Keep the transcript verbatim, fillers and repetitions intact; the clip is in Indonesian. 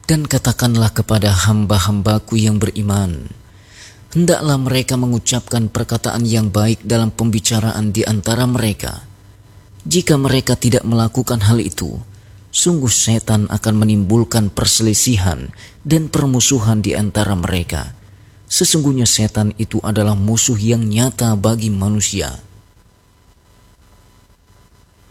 Dan katakanlah kepada hamba-hambaku yang beriman, hendaklah mereka mengucapkan perkataan yang baik dalam pembicaraan di antara mereka. Jika mereka tidak melakukan hal itu, sungguh setan akan menimbulkan perselisihan dan permusuhan di antara mereka. Sesungguhnya setan itu adalah musuh yang nyata bagi manusia.